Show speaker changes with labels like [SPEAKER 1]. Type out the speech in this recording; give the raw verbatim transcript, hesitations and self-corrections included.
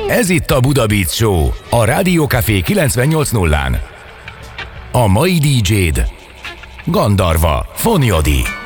[SPEAKER 1] Ez itt a Buda Beat Show, a Rádió Café kilencvennyolc nullán. A mai dé dzséd Gandarva Fonyodi.